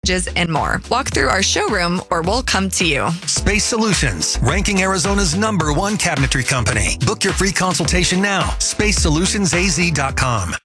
packages, and more. Walk through our showroom or we'll come to you. Space Solutions, ranking Arizona's #1 cabinetry company. Book your free consultation now. SpaceSolutionsAZ.com.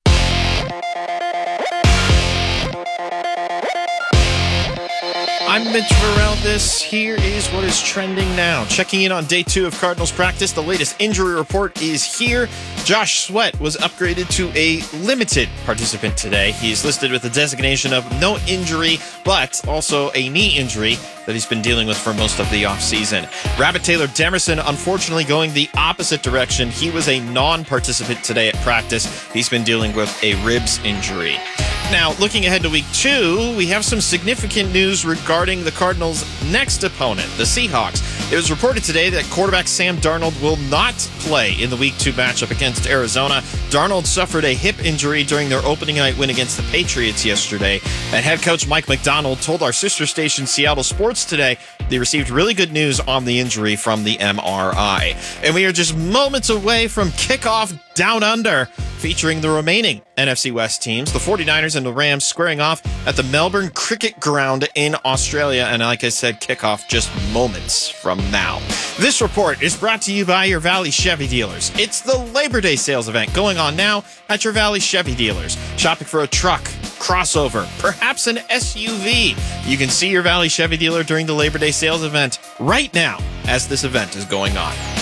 I'm Mitch Varel. This here is what is trending now. Checking in on day 2 of Cardinals practice. The latest injury report is here. Josh Sweat was upgraded to a limited participant today. He's listed with the designation of no injury, but also a knee injury that he's been dealing with for most of the offseason. Rabbit Taylor Demerson, unfortunately, going the opposite direction. He was a non-participant today at practice. He's been dealing with a ribs injury. Now, looking ahead to week 2, we have some significant news regarding the Cardinals' next opponent, the Seahawks. It was reported today that quarterback Sam Darnold will not play in the week 2 matchup against Arizona. Darnold suffered a hip injury during their opening night win against the Patriots yesterday. And head coach Mike McDonald told our sister station Seattle Sports today they received really good news on the injury from the MRI. And we are just moments away from kickoff Down Under, featuring the remaining NFC West teams, the 49ers and the Rams, squaring off at the Melbourne Cricket Ground in Australia. And like I said, kickoff just moments from now. This report is brought to you by your Valley Chevy dealers. It's the Labor Day sales event going on now at your Valley Chevy dealers. Shopping for a truck, crossover, perhaps an SUV. You can see your Valley Chevy dealer during the Labor Day sales event right now as this event is going on.